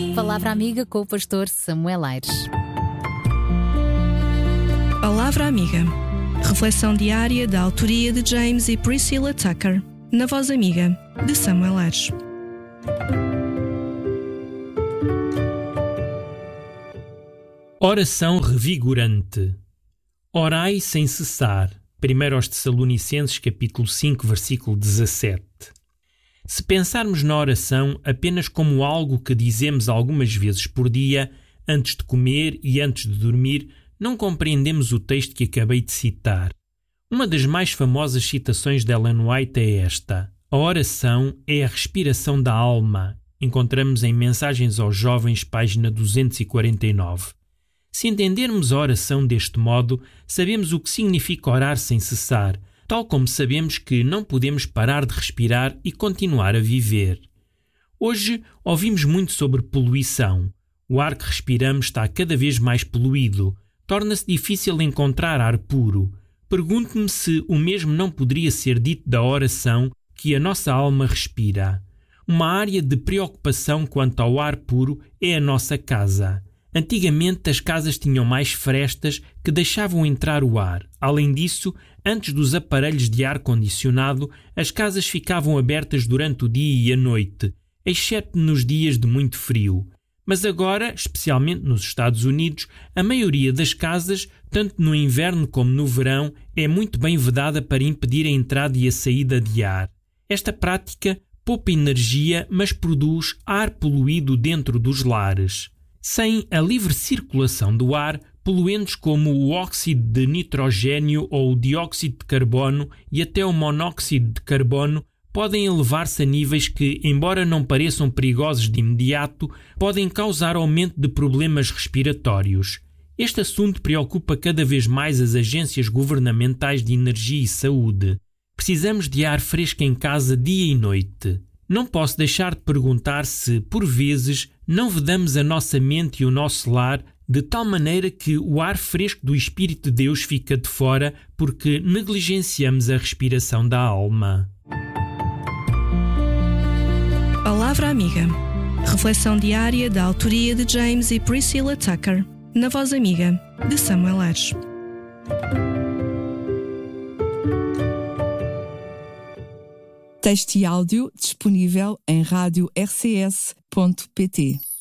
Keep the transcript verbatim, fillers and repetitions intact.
Palavra Amiga com o pastor Samuel Aires. Palavra Amiga. Reflexão diária da autoria de James e Priscilla Tucker, na voz amiga de Samuel Aires. Oração revigorante. Orai sem cessar. primeiro aos Tessalonicenses, capítulo cinco, versículo dezassete. Se pensarmos na oração apenas como algo que dizemos algumas vezes por dia, antes de comer e antes de dormir, não compreendemos o texto que acabei de citar. Uma das mais famosas citações de Ellen White é esta: a oração é a respiração da alma. Encontramos em Mensagens aos Jovens, página duzentos e quarenta e nove. Se entendermos a oração deste modo, sabemos o que significa orar sem cessar, tal como sabemos que não podemos parar de respirar e continuar a viver. Hoje ouvimos muito sobre poluição. O ar que respiramos está cada vez mais poluído. Torna-se difícil encontrar ar puro. Pergunto-me se o mesmo não poderia ser dito da oração que a nossa alma respira. Uma área de preocupação quanto ao ar puro é a nossa casa. Antigamente as casas tinham mais frestas que deixavam entrar o ar. Além disso, antes dos aparelhos de ar-condicionado, as casas ficavam abertas durante o dia e a noite, exceto nos dias de muito frio. Mas agora, especialmente nos Estados Unidos, a maioria das casas, tanto no inverno como no verão, é muito bem vedada para impedir a entrada e a saída de ar. Esta prática poupa energia, mas produz ar poluído dentro dos lares. Sem a livre circulação do ar, poluentes como o óxido de nitrogênio ou o dióxido de carbono e até o monóxido de carbono podem elevar-se a níveis que, embora não pareçam perigosos de imediato, podem causar aumento de problemas respiratórios. Este assunto preocupa cada vez mais as agências governamentais de energia e saúde. Precisamos de ar fresco em casa dia e noite. Não posso deixar de perguntar se, por vezes, não vedamos a nossa mente e o nosso lar de tal maneira que o ar fresco do Espírito de Deus fica de fora porque negligenciamos a respiração da alma. Palavra Amiga. Reflexão diária da autoria de James e Priscilla Tucker, na voz amiga de Samuel Aires. Texto e áudio disponível em rádio r c s ponto p t.